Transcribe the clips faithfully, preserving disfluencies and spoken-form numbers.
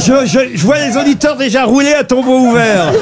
Je, je, je vois les auditeurs déjà rouler à tombeau ouvert.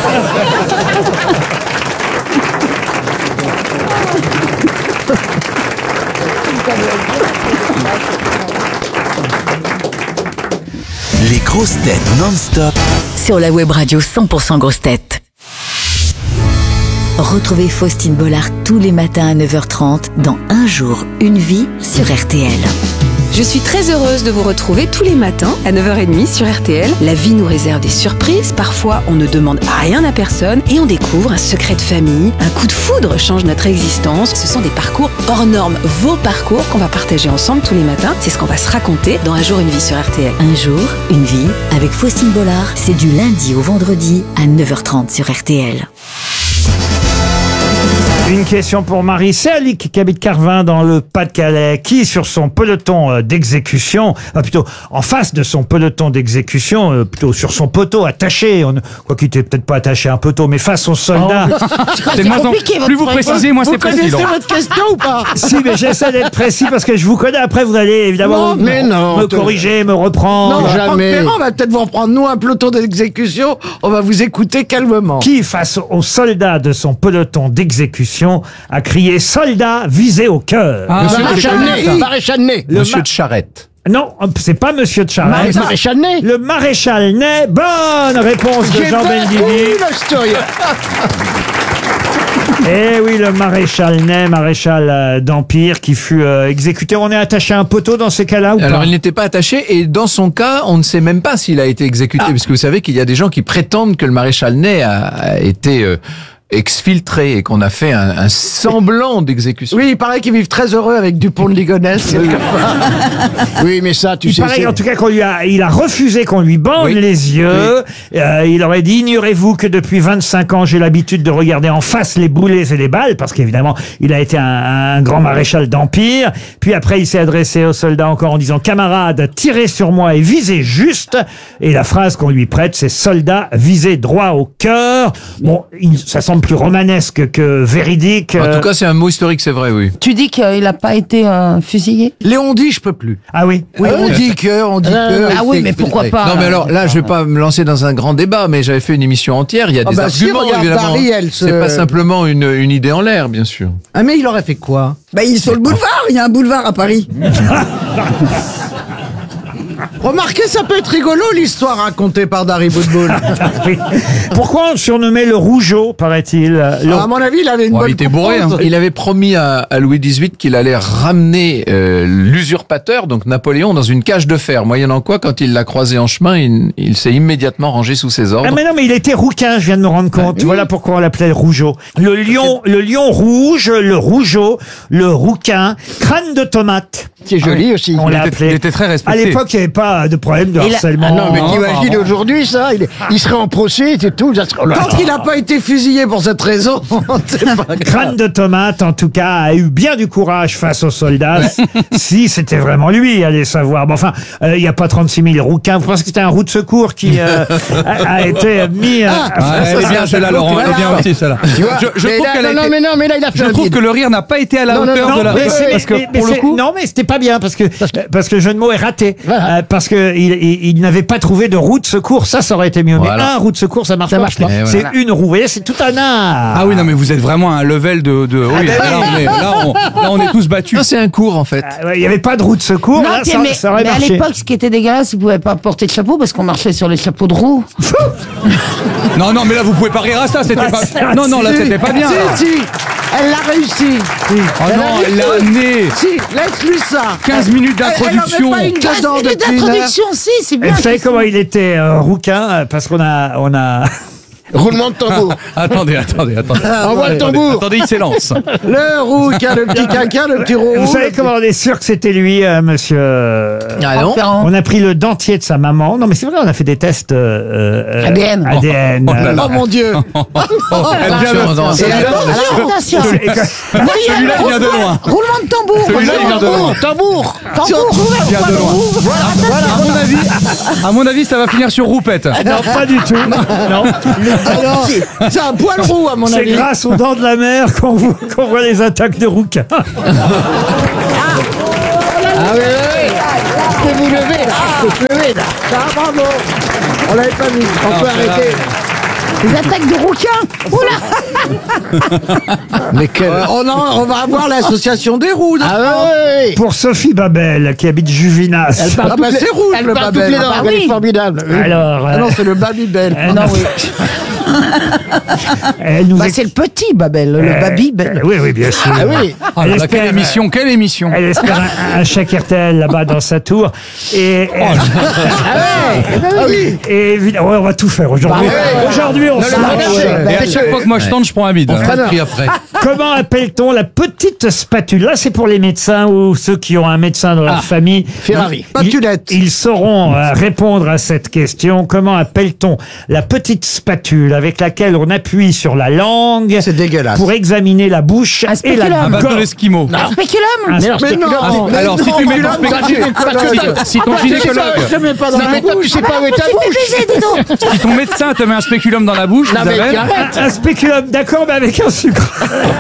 Les grosses têtes non-stop sur la web radio cent pour cent grosses têtes. Retrouvez Faustine Bollard tous les matins à neuf heures trente dans Un jour, une vie sur R T L. Je suis très heureuse de vous retrouver tous les matins à neuf heures trente sur R T L. La vie nous réserve des surprises. Parfois, on ne demande rien à personne et on découvre un secret de famille. Un coup de foudre change notre existence. Ce sont des parcours hors normes. Vos parcours qu'on va partager ensemble tous les matins. C'est ce qu'on va se raconter dans Un jour, une vie sur R T L. Un jour, une vie avec Faustine Bollard. C'est du lundi au vendredi à neuf heures trente sur R T L. Une question pour Marie Serlic qui habite Carvin dans le Pas-de-Calais, qui sur son peloton d'exécution, euh, plutôt en face de son peloton d'exécution, euh, plutôt sur son poteau attaché, on, quoi qu'il était peut-être pas attaché à un poteau, mais face aux soldats. Oh, c'est moins en... Plus vous précisez, moins c'est précis. Vous connaissez votre question ou pas? Si, mais j'essaie d'être précis parce que je vous connais. Après, vous allez évidemment non, mais non, me corriger, me reprendre. Non, jamais. Ferrand, on va peut-être vous reprendre nous un peloton d'exécution. On va vous écouter calmement. Qui, face aux soldats de son peloton d'exécution, a crié « Soldat visé au cœur ». Ah, Maréchal Ney. Maréchal Ney. Monsieur de Charette. Non, c'est pas Monsieur de Charette. Le maréchal Ney. Le maréchal Ney. Bonne réponse de Jean Benguigui. Oui, la story. Eh oui, le maréchal Ney, maréchal euh, d'Empire, qui fut euh, exécuté. On est attaché à un poteau dans ces cas-là ou Alors pas? il n'était pas attaché et dans son cas, on ne sait même pas s'il a été exécuté, Ah. puisque vous savez qu'il y a des gens qui prétendent que le maréchal Ney a, a été euh, exfiltré et qu'on a fait un, un semblant d'exécution. Oui, il paraît qu'ils vivent très heureux avec Dupont de Ligonnès. Oui, mais ça, tu Il sais. paraît c'est- en tout cas qu'on lui a, il a refusé qu'on lui bande Oui. les yeux. Euh, il aurait dit, ignorez-vous que depuis vingt-cinq ans, j'ai l'habitude de regarder en face les boulets et les balles, parce qu'évidemment, il a été un, un grand maréchal d'Empire. Puis après, il s'est adressé aux soldats encore en disant, camarades, tirez sur moi et visez juste. Et la phrase qu'on lui prête, c'est soldats, visez droit au cœur. Bon, il- ça semble plus romanesque que véridique. En Euh, tout cas, c'est un mot historique, c'est vrai, oui. Tu dis qu'il n'a pas été euh, fusillé? Léon dit, je peux plus. Ah oui. Oui, on dit que, on dit que. Ah oui, mais pourquoi pas? Non, mais alors là, je vais pas me lancer dans un grand débat, mais j'avais fait une émission entière. Il y a Ah des bah si, arguments, regarde évidemment. Ariel, ce- C'est pas simplement une, une idée en l'air, bien sûr. Ah, mais il aurait fait quoi? Bah, il est sur le boulevard, il y a un boulevard à Paris. Remarquez, ça peut être rigolo, l'histoire racontée par Dari Boudboul. Oui. Pourquoi on le surnommait le Rougeau, paraît-il? Le- À mon avis, il avait une Bon, bonne il était bourré. Hein. Il avait promis à, à Louis dix-huit qu'il allait ramener euh, l'usurpateur, donc Napoléon, dans une cage de fer. Moyennant quoi, quand il l'a croisé en chemin, il, il s'est immédiatement rangé sous ses ordres. Ah mais non, mais il était rouquin, je viens de me rendre compte. Voilà pourquoi on l'appelait Rougeau. Le lion, le lion rouge, le Rougeau, le rouquin, crâne de tomate. C'est joli aussi. On Il l'a était, appelé. il était très À respecté. l'époque, il n'y avait pas de problème de Il a- harcèlement. Ah non, mais Non, t'imagines non. aujourd'hui ça, il, il serait en procès, c'est tout. Ça serait... Tant qu'il n'a pas été fusillé pour cette raison, c'est pas grave. Crâne de tomate, en tout cas, a eu bien du courage face aux soldats. Si c'était vraiment lui, allez savoir. Bon, enfin, euh, il n'y a pas trente-six mille rouquins. Vous pensez que c'était un roue de secours qui euh, a, a été mis euh, Ah, face elle à est bien ça. celle-là, Laurent. Elle est bien aussi, celle-là. Tu vois, Je, je mais trouve là, qu'elle a non, non, été- mais non, mais là, il a fait Je un trouve vide. que le rire n'a pas été à la Non, non, hauteur non, de la. mais c'est- parce que mais- mais pour le c'est- coup. non, mais c'était pas bien parce que parce que le jeu de mots est raté. Voilà. Euh, parce que il, il, il n'avait pas trouvé de roue de secours. Ça, ça aurait été mieux. Voilà. Mais un roue de secours, ça marche Ça pas. marche pas. Et C'est voilà. une roue. Vous voyez, c'est tout un art. Ah oui, non, mais vous êtes vraiment à un level de. de... Oui, là, on est, là, on, là, on est tous battus. Non, c'est un cours, en fait. Ah ouais, il n'y avait pas de roue de secours. Non, là, tiens, ça, mais, ça aurait mais à marché. l'époque, ce qui était dégueulasse, ils pouvaient pas porter de chapeau parce qu'on marchait sur les chapeaux de roue. Non, non, mais là, vous pouvez pas rire à ça. C'était Ah, pas. ça, Non, non, là, Si, c'était pas bien. là. Si, si, elle l'a réussi. Oh Elle non, a elle réussi. l'a amené. Si, laisse-lui ça. quinze minutes Elle- elle en met d'introduction. pas une quinze dedans minutes depuis une heure. d'introduction, si, c'est Et bien. vous savez comment il était euh, rouquin euh, parce qu'on a on a Roulement de tambour. Attendez, attendez, attendez. Envoie le Attendez, tambour. attendez, il s'élance. Le rouquin, le petit caca, le petit roux. Vous savez comment on est sûr que c'était lui, euh, monsieur euh, Ah non. On a pris le dentier de sa maman. Non, mais c'est vrai, on a fait des tests euh, euh, A D N. A D N. Oh là là. Oh mon Dieu. Attention, non, c'est- Alors, attention. Celui-là, il vient de loin. Roulement de tambour. Celui-là, il vient de loin. Tambour. Tambour. Il vient de loin. À mon avis, à mon avis, ça va finir sur roupette. Non, pas du tout. Non. Alors, c'est un poil roux, à mon C'est avis. grâce aux dents de la mer qu'on voit, qu'on voit les attaques de rouquins. Ah oui, oui, oui. Je peux vous lever, là. Je peux vous lever. là. Ah, bravo. On l'avait pas vu. On Non, peut c'est arrêter. Les attaques de rouquins. Oula. Mais quel... Euh, on, en- on va avoir l'association des roues. Ah ouais, ouais. Pour Sophie Babel, qui habite Juvinas. Elle parle Ah bah, toutes les- c'est rouge, elle le parle toutes Babel. les langues, Ah bah elle est oui. formidable. Oui. Alors, Ah euh, non, c'est le Babybel. euh, non, elle nous Bah, ex- c'est le petit Babel, le euh, Babybel. euh, Oui, oui, bien sûr. Ah oui. Oh là là, espère- quelle émission, quelle émission. Elle espère un, un chèque R T L là-bas dans sa tour. Et, Ah oui. et évidemment, ouais, on va tout faire aujourd'hui. Bah ouais. Aujourd'hui, on Non, se le lâche. Babel, Et à chaque fois que moi je tente, je prends un bide. On hein. fera le prix après. Comment appelle-t-on la petite spatule? Là, c'est pour les médecins ou ceux qui ont un médecin dans leur Ah, famille. Ferrari. Ils, Spatulette. ils sauront euh, répondre à cette question. Comment appelle-t-on la petite spatule avec laquelle on appuie sur la langue C'est dégueulasse. pour examiner la bouche Un et la spéculum. Un bateau gorge? d'esquimaux. Un spéculum. Un Mais sp- alors, Mais non, spéculum. mais Alors, non, si tu mets mais ton non, spéculum, gynécologue. si ton Ah, tu sais gynécologue, pas, je le mets pas dans Non, la mais bouche. Tu sais pas où est ta bouche. dis donc. si ton médecin te met un spéculum dans la bouche, Non, mais Isabelle, arrête. un spéculum, d'accord, mais avec un sucre.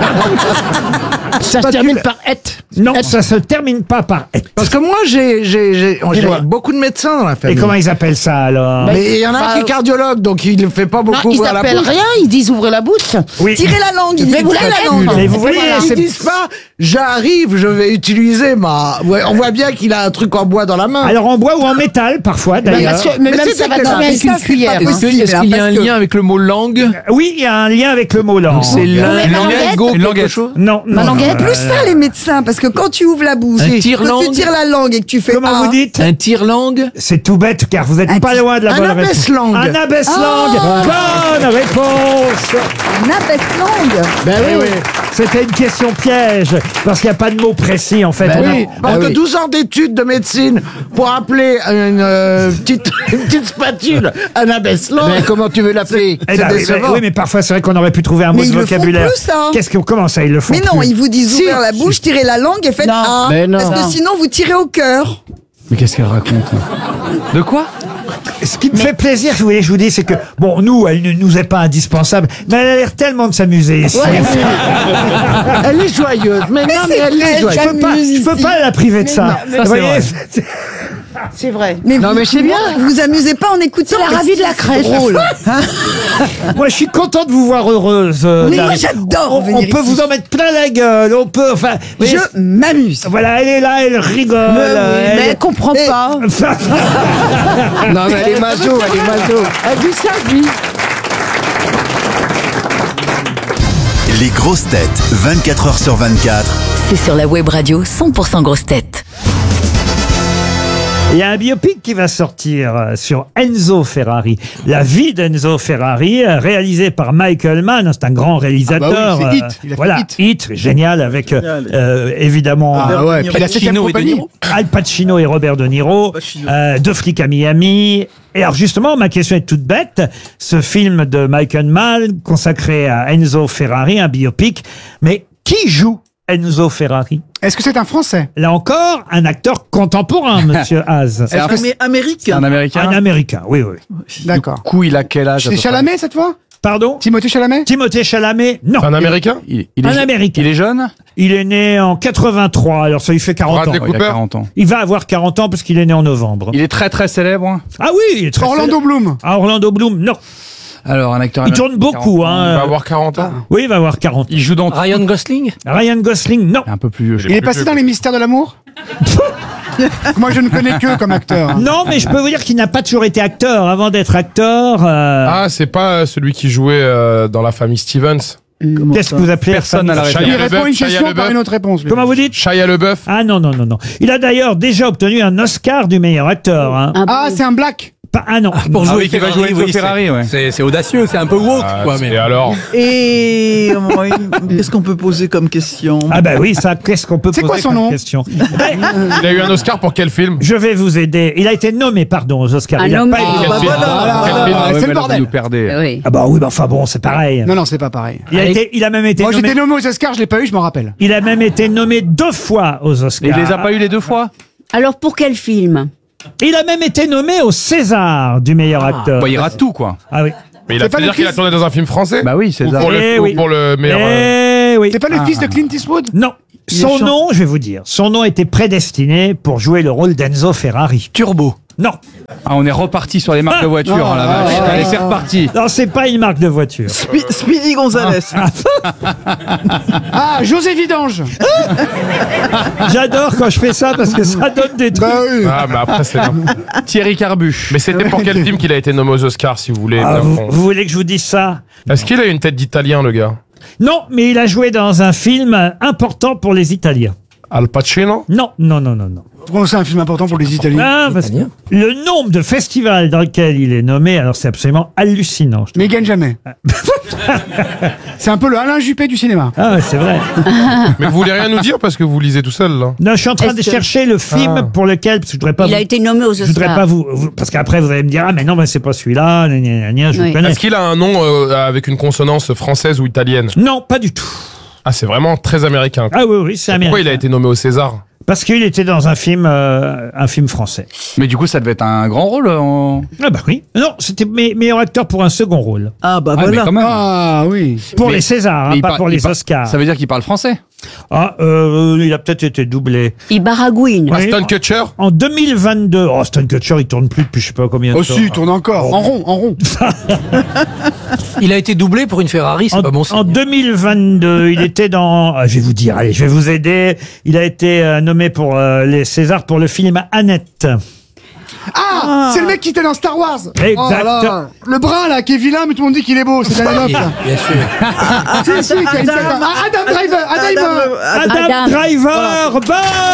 Ça se termine par et. Non, ça se termine pas par et. Parce que moi, j'ai j'ai- j'ai- j'ai Dis-moi. beaucoup de médecins dans la Et famille. comment ils appellent ça alors? Mais il y en a un Bah, qui est cardiologue, donc il ne fait pas Non, beaucoup ils ouvrir la appellent bouche. rien, ils disent ouvrez la bouche. Oui. Tirez la langue, ils disent Mais vous tirez l'avez la langue. Mais vous voyez, Ils c'est disent pas, j'arrive, je vais utiliser ma... Ouais, on voit bien qu'il a un truc en bois dans la main. alors en bois ou en métal parfois Mais, d'ailleurs. parce que- mais Mais même c'est ça va dégueulasse. tomber avec Mais une ça, c'est pas cuillère. hein. Est-ce que- est-ce qu'il y a un parce que- lien avec le mot langue? Oui, il y a un lien avec le mot langue. C'est mais l'un- ma languette- lingot, Une quelque languette. chose? Non, non. Ma languette, non, Plus ça, les médecins, parce que quand tu ouvres la bouche, Un quand tu tire-langue. tires la langue et que tu fais Comment ah, vous dites? Un tire-langue? C'est tout bête car vous êtes Un pas ti- loin de la un bonne réponse. abaisse-langue. Un abaisse-langue. Bonne réponse. un abaisse-langue. Ben Eh oui. oui, c'était une question piège parce qu'il n'y a pas de mot précis en fait. Ben On a- oui. Parce Ah que oui. douze ans d'études de médecine pour appeler une, euh, petite, une petite spatule un abaisse-langue. Mais comment tu veux l'appeler? Eh ben oui, décevant. mais, oui, mais parfois c'est vrai qu'on aurait pu trouver un Mais mot ils de le font vocabulaire. plus, ça. Qu'est-ce que comment ça ils le font Mais non, plus ils vous disent Si. ouvrir la bouche, tirez la langue et faites Non. ah. Mais non. Parce que Non. sinon, vous tirez au cœur. mais qu'est-ce qu'elle raconte? De quoi? Ce qui me fait plaisir, je vous, je vous dis, c'est que bon, nous, elle ne nous est pas indispensable, mais elle a l'air tellement de s'amuser ici. Elle est joyeuse. Mais non, mais elle est vrai, joyeuse. Je peux pas, je peux pas la priver de ça. Ça, Vous c'est voyez, vrai. C'est vrai. Mais Non, vous, mais c'est bien. Vous vous amusez pas en écoutant. C'est la mais ravie de la crèche. drôle. moi, je suis content de vous voir heureuse. euh, Mais moi, Dari. j'adore On, venir on peut ici. vous en mettre plein la gueule. On peut, enfin, vous voyez, Je m'amuse. voilà, elle est là, elle rigole. Mais, oui, elle- mais elle comprend Et- pas. Non, mais elle est maso, elle est maso. Elle dit sa vie. Les grosses têtes, vingt-quatre heures sur vingt-quatre. C'est sur la web radio cent pour cent grosses têtes. Il y a un biopic qui va sortir euh, sur Enzo Ferrari. La vie d'Enzo Ferrari, euh, réalisé par Michael Mann. C'est un grand réalisateur. Ah bah oui, c'est euh, Hit. Il a fait voilà, Hit. Hit, génial, avec euh, euh, évidemment Ah ouais, puis la septième Pacino et De compagnie. Niro. Al Pacino et Robert De Niro, euh, Deux flics à Miami. Et alors justement, ma question est toute bête. Ce film de Michael Mann consacré à Enzo Ferrari, un biopic. Mais qui joue Enzo Ferrari? Est-ce que c'est un Français? Là encore, un acteur contemporain, monsieur Haas. C'est un, Mais c'est américain. un Américain. Un Américain, oui, oui. D'accord. Du coup, il a quel âge? à C'est peu près? Chalamet cette fois? Pardon? Timothée Chalamet? Timothée Chalamet? Non. Un Américain? Il, il est Un je- Américain. Il est jeune? Il est né en quatre-vingt-trois, alors ça lui fait quarante Bradley ans. Ouais, il a Cooper. quarante ans. Il va avoir quarante ans parce qu'il est né en novembre. Il est très très célèbre. hein. Ah oui, il est très Orlando Bloom. Ah, Orlando Bloom, non. Alors, un acteur Il américain, tourne beaucoup, quarante ans. hein. Il va avoir quarante ans. Oui, il va avoir quarante. Il joue dans. Ryan Gosling? Ryan Gosling, non. Un peu plus vieux. je Il est sais passé dans les mystères de l'amour? Moi je ne connais que comme acteur. Non, mais je peux vous dire qu'il n'a pas toujours été acteur. Avant d'être acteur, euh, Ah, c'est pas euh, celui qui jouait euh, dans la famille Stevens. qu'est-ce que vous appelez la Personne famille à la Shia Il référence. répond LaBeouf, une Shia question par LaBeouf. une autre réponse. lui. Comment vous dites? Shia LaBeouf. Ah non, non, non, non. Il a d'ailleurs déjà obtenu un Oscar du meilleur acteur. Hein. Ah, c'est un black. Pas, ah non. Pour Ah jouer oui, qui va Ferrari, jouer Enzo oui, Ferrari, c'est- ouais. C'est c'est audacieux, c'est un peu woke, Ah, quoi. et Mais... alors? Et oui, qu'est-ce qu'on peut poser comme question? Ah bah oui, ça, qu'est-ce qu'on peut C'est poser quoi son comme nom question? Il a eu un Oscar pour quel film? Je vais vous aider. Il a été nommé, pardon, aux Oscars. Un Il a homme- pas été- Ah, Quel bah film voilà. Quel film Ah, Ouais, c'est mais le là, bordel. vous nous perdez. Oui. Ah bah oui, bah enfin bon, c'est pareil. Non, non, c'est pas pareil. Il a, été, il a même été Moi nommé. j'étais nommé aux Oscars, je l'ai pas eu, je m'en rappelle. Il a même été nommé deux fois aux Oscars. Et il les a pas eu les deux fois? Alors pour quel film? Il a même été nommé au César du meilleur acteur. Bah, il rate tout, quoi. Ah oui. Mais il a C'est pas fait le dire qu'il a fils- tourné dans un film français? Bah oui, c'est Ou ça. pour, le, Eh ou oui. pour le meilleur. euh, Eh oui. C'est pas le Ah. fils de Clint Eastwood? Non. Son nom, je vais vous dire, son nom était prédestiné pour jouer le rôle d'Enzo Ferrari. Turbo. Non. Ah, on est reparti sur les marques de voitures, Ah, hein, la vache. ah, Allez, ah, c'est ah. reparti. Non, c'est pas une marque de voiture. Spi- Speedy Gonzalez. Ah, José Vidange. J'adore quand je fais ça parce que ça donne des trucs. Bah oui. Ah, mais après, c'est Thierry Carbu. Mais c'était pour quel film qu'il a été nommé aux Oscars, si vous voulez? Ah, bien vous, prendre. vous voulez que je vous dise ça? Est-ce qu'il a une tête d'italien, le gars? Non, mais il a joué dans un film important pour les Italiens. Al Pacino? Non, non, non, non, non. Pourquoi c'est un film important pour les Italiens? Ah, parce que le nombre de festivals dans lesquels il est nommé, alors c'est absolument hallucinant. je trouve. Mais il gagne jamais. C'est un peu le Alain Juppé du cinéma. Ah, ouais, c'est vrai. Mais vous voulez rien nous dire parce que vous lisez tout seul, là? Non, je suis en train Est-ce de que- chercher le film Ah. pour lequel, parce que je voudrais pas. Il vous- a été nommé aux Je voudrais Oscars. pas vous, vous- parce qu'après vous allez me dire ah mais non mais c'est pas celui-là, gna, gna, gna, je Oui. vous connais. Est-ce qu'il a un nom euh, avec une consonance française ou italienne? Non, pas du tout. Ah, c'est vraiment très américain. Ah oui oui, c'est américain. Pourquoi il a été nommé au César? Parce qu'il était dans un film, euh, un film français. Mais du coup, ça devait être un grand rôle. En... Ah bah oui. Non, c'était me- meilleur acteur pour un second rôle. Ah bah Ah, mais voilà. quand même. Ah oui. Pour Mais- les Césars, hein, Mais il pas par- pour il les par- Oscars. Ça veut dire qu'il parle français. Ah, euh, il a peut-être été doublé. Il baragouine. Oui. Aston Kutcher? En deux mille vingt-deux, oh Aston Kutcher, il tourne plus depuis je sais pas combien de Oh temps. si, il tourne encore. En rond, en rond. Il a été doublé pour une Ferrari, c'est En, pas bon en signe. deux mille vingt-deux, il était dans. ah, Je vais vous dire, allez, je vais vous aider. Il a été euh, nommé pour euh, les Césars pour le film Annette. Ah, c'est le mec qui était dans Star Wars. Exact. Oh là là. Le brun là, qui est vilain, mais tout le monde dit qu'il est beau. C'est Daniel Bien, Hoff. bien sûr. Si, si, qui a une tête- Ah, Adam Driver. Adam. Adam, Adam. Driver, bonne.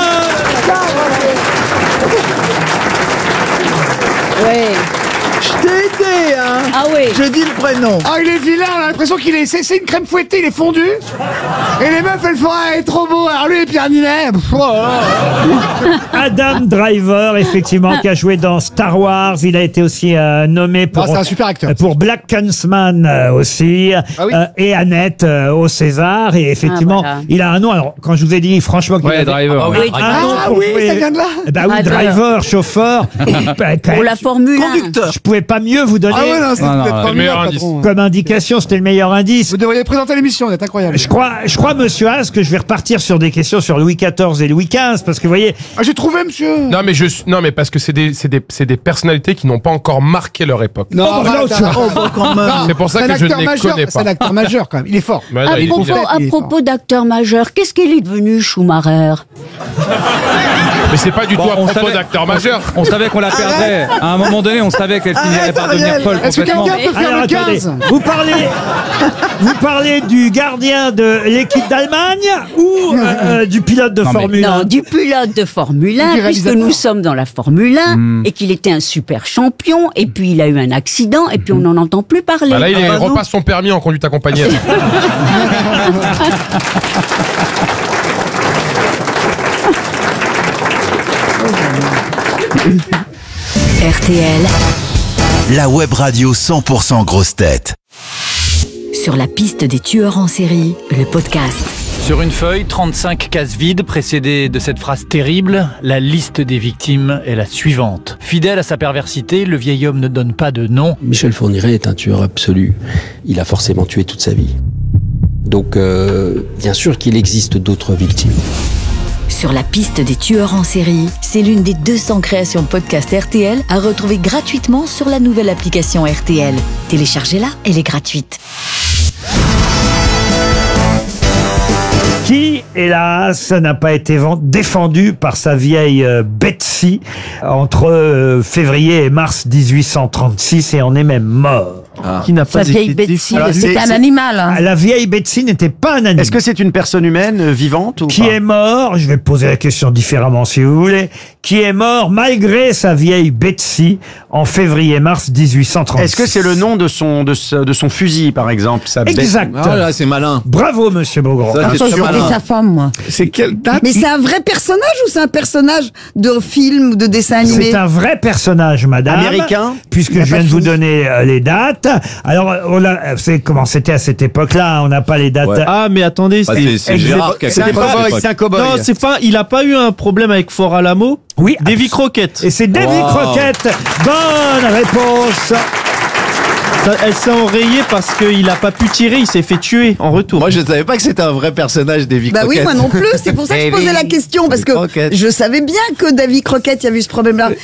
Ouais. Je t'ai aidé, hein. Ah oui. Je dis le prénom. Ah, il est vilain, on a l'impression qu'il est. C'est c'est une crème fouettée, il est fondu. Et les meufs, elles font, ah, il est trop beau. Alors lui, et Pierre Ninet. pff, oh là là. Adam Driver, effectivement, qui a joué dans Star Wars. Il a été aussi euh, nommé pour Ah, c'est un super acteur. pour Black Klansman euh, aussi, Ah oui. euh, et Annette euh, au César. Et effectivement, Ah, voilà. il a un nom. Alors, quand je vous ai dit, franchement, qu'il Ouais, avait Driver. Ah ouais. oui, un nom, Ah vous oui, pouvez- ça vient de là. Eh ben oui, Driver. driver, chauffeur. Bah, quand Pour même, la Formule un. Conducteur. je pouvais pas mieux vous donner Ah ouais, non, c'est Non, non, peut-être ouais. pas Le meilleur mieux, indice. patron. comme indication. C'était le meilleur indice. Vous devriez présenter l'émission, vous êtes incroyable. Je crois, je crois, monsieur Haas, que je vais repartir sur des questions sur Louis quatorze et Louis quinze, parce que vous voyez, Ah, j'ai trouvé, monsieur. Non, mais je, non, mais parce que c'est des, c'est des, c'est des personnalités qui n'ont pas encore marqué leur époque. Non, Oh, bah, arrête, l'autre, arrête. Oh, bah, quand même. C'est pour ça C'est que un je ne acteur les majeur, connais C'est un pas. acteur majeur quand même. Il est fort. Bah, À il- propos, il- à il est propos fort. d'acteur majeur, qu'est-ce qu'il est devenu Schumacher? Mais c'est pas du Bon, tout à on propos savait- d'acteur majeur. On savait qu'on la perdrait. À un moment donné, on savait qu'elle finirait par devenir folle Est-ce que complètement. quelqu'un peut faire alors le attendez, quinze? vous parlez, vous parlez du gardien de l'équipe d'Allemagne ou euh, euh, du pilote de Non, mais- Formule Non, un? du pilote de Formule un, Du puisque réalisateur. nous sommes dans la Formule un, et qu'il était un super champion, et puis il a eu un accident, et puis on n'en entend plus parler. Bah là, il Ah est- bah non. repasse son permis en conduite accompagnée. R T L, La web radio cent pour cent grosse tête. sur la piste des tueurs en série, le podcast. Sur une feuille, trente-cinq cases vides précédées de cette phrase terrible, la liste des victimes est la suivante. Fidèle à sa perversité, le vieil homme ne donne pas de nom. Michel Fourniret est un tueur absolu. Il a forcément tué toute sa vie. Donc, euh, bien sûr qu'il existe d'autres victimes. Sur la piste des tueurs en série, c'est l'une des deux cents créations podcast R T L à retrouver gratuitement sur la nouvelle application R T L. Téléchargez-la, elle est gratuite. Qui, hélas, n'a pas été vend- défendu par sa vieille euh, Betsy entre euh, février et mars dix-huit cent trente-six et en est même mort. Qui n'a pas Sa vieille été Betsy, défendu. c'était un animal. hein. Ah, La vieille Betsy n'était pas un animal. Est-ce que c'est une personne humaine euh, vivante ou Qui pas est mort, je vais poser la question différemment si vous voulez, qui est mort malgré sa vieille Betsy en février-mars dix-huit cent trente-six. Est-ce que c'est le nom de son, de, ce- de son fusil, par exemple sa Betsy Exact. Ah là, c'est malin. Bravo, monsieur Beaugrand. Ça, c'est Attends, sûr. c'était sa femme, moi. C'est quelle date Mais c'est un vrai personnage ou c'est un personnage de film ou de dessin animé? C'est un vrai personnage, madame. Américain Puisque Il a je pas viens de vous fini. donner euh, les dates. Alors, on a, vous savez comment c'était à cette époque-là, on n'a pas les dates. Ah, mais attendez, Bah, c'est- c'est Gérard qui a c'est fait pas- ça, à l'époque. c'est un cow-boy. Non, c'est pas. Il a pas eu un problème avec Fort Alamo. Oui. Davy Crockett. Et c'est Davy Wow. Crockett. Bonne réponse. Ça- Elle s'est enrayée parce qu'il a pas pu tirer, il s'est fait tuer en retour. Moi, je savais pas que c'était un vrai personnage, Davy Bah oui, Crockett. moi non plus. C'est pour ça que je posais la question parce que Crockett. je savais bien que Davy Crockett, il y avait eu ce problème-là.